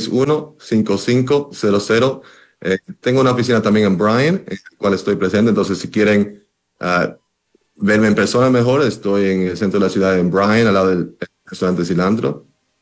861-5500. Tengo una oficina también en Bryan, en la cual estoy presente, entonces si quieren verme en persona mejor, estoy en el centro de la ciudad, en Bryan, al lado del restaurante Cilantro.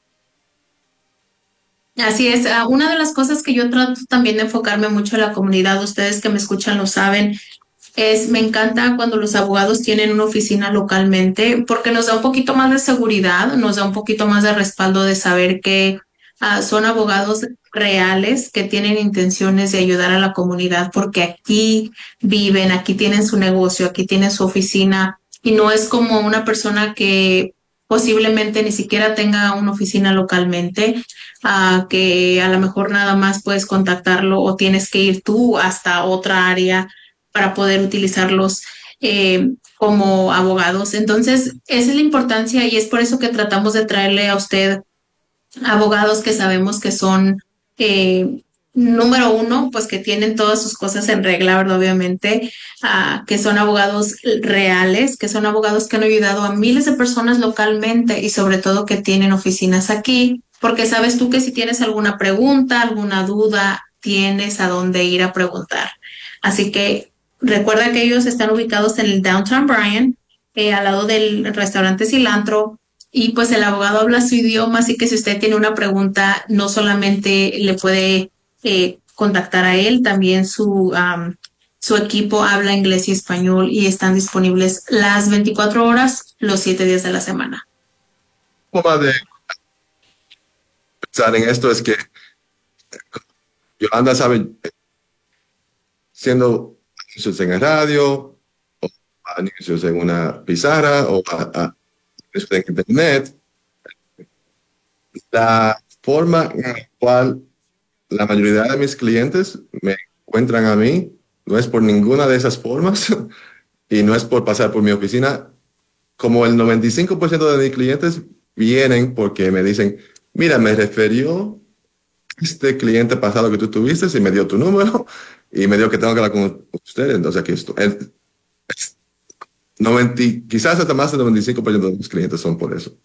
Así es, una de las cosas que yo trato también de enfocarme mucho en la comunidad, ustedes que me escuchan lo saben, me encanta cuando los abogados tienen una oficina localmente porque nos da un poquito más de seguridad, nos da un poquito más de respaldo de saber que son abogados reales que tienen intenciones de ayudar a la comunidad porque aquí viven, aquí tienen su negocio, aquí tienen su oficina y no es como una persona que posiblemente ni siquiera tenga una oficina localmente, que a lo mejor nada más puedes contactarlo o tienes que ir tú hasta otra área para poder utilizarlos como abogados. Entonces, esa es la importancia y es por eso que tratamos de traerle a usted abogados que sabemos que son, eh, número uno, pues que tienen todas sus cosas en regla, ¿verdad? Obviamente, que son abogados reales, que son abogados que han ayudado a miles de personas localmente y sobre todo que tienen oficinas aquí, porque sabes tú que si tienes alguna pregunta, alguna duda, tienes a dónde ir a preguntar. Así que recuerda que ellos están ubicados en el Downtown Bryan, al lado del restaurante Cilantro, y pues el abogado habla su idioma, así que si usted tiene una pregunta, no solamente le puede contactar a él, también su equipo habla inglés y español y están disponibles las 24 horas, los 7 días de la semana. Forma de pensar en esto es que Yolanda sabe, siendo anuncios en el radio, o anuncios en una pizarra, o anuncios en internet, la forma en la cual la mayoría de mis clientes me encuentran a mí no es por ninguna de esas formas y no es por pasar por mi oficina. Como el 95% de mis clientes vienen porque me dicen, mira, me refirió este cliente pasado que tú tuviste y me dio tu número y me dijo que tengo que hablar con ustedes. Entonces aquí estoy. 90, quizás hasta más del 95% de mis clientes son por eso.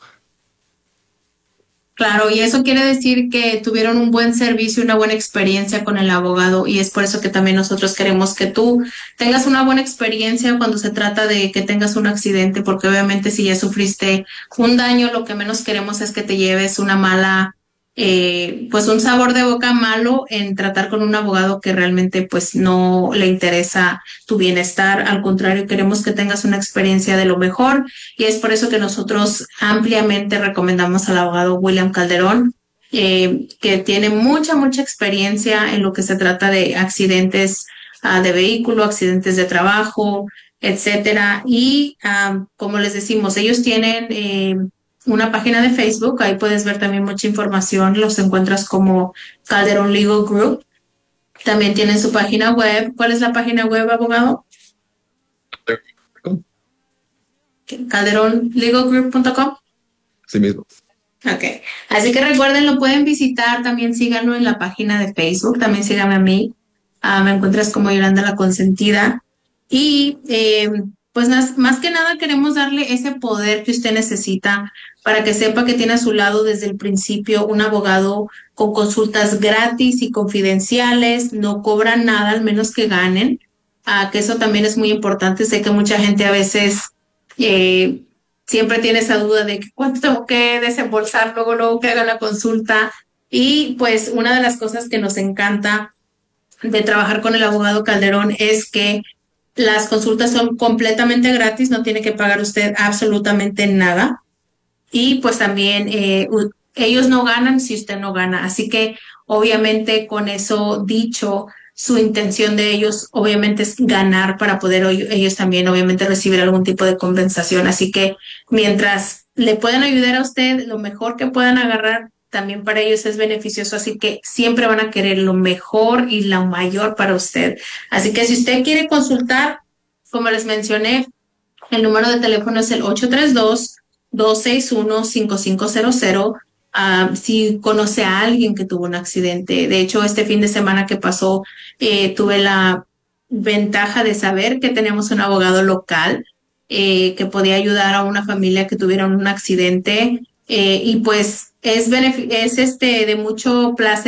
Claro, y eso quiere decir que tuvieron un buen servicio, una buena experiencia con el abogado y es por eso que también nosotros queremos que tú tengas una buena experiencia cuando se trata de que tengas un accidente, porque obviamente si ya sufriste un daño, lo que menos queremos es que te lleves una mala, pues un sabor de boca malo en tratar con un abogado que realmente pues no le interesa tu bienestar. Al contrario, queremos que tengas una experiencia de lo mejor y es por eso que nosotros ampliamente recomendamos al abogado William Calderón, que tiene mucha experiencia en lo que se trata de accidentes de vehículo, accidentes de trabajo, etcétera. Y como les decimos, ellos tienen una página de Facebook, ahí puedes ver también mucha información, los encuentras como Calderón Legal Group. También tienen su página web. ¿Cuál es la página web, abogado? calderonlegalgroup.com. Sí mismo. Ok, así que recuerden, lo pueden visitar, también síganlo en la página de Facebook, también síganme a mí, me encuentras como Yolanda la Consentida y pues más que nada queremos darle ese poder que usted necesita para que sepa que tiene a su lado desde el principio un abogado con consultas gratis y confidenciales, no cobran nada al menos que ganen, que eso también es muy importante, sé que mucha gente a veces eh, siempre tiene esa duda de que cuánto tengo que desembolsar luego que haga la consulta. Y pues una de las cosas que nos encanta de trabajar con el abogado Calderón es que las consultas son completamente gratis, no tiene que pagar usted absolutamente nada. Y pues también ellos no ganan si usted no gana. Así que obviamente con eso dicho, su intención de ellos obviamente es ganar para poder ellos también obviamente recibir algún tipo de compensación. Así que mientras le puedan ayudar a usted, lo mejor que puedan agarrar también para ellos es beneficioso. Así que siempre van a querer lo mejor y lo mayor para usted. Así que si usted quiere consultar, como les mencioné, el número de teléfono es el 832-261-5500. Si conoce a alguien que tuvo un accidente. De hecho, este fin de semana que pasó, tuve la ventaja de saber que tenemos un abogado local que podía ayudar a una familia que tuvieron un accidente y pues es de mucho placer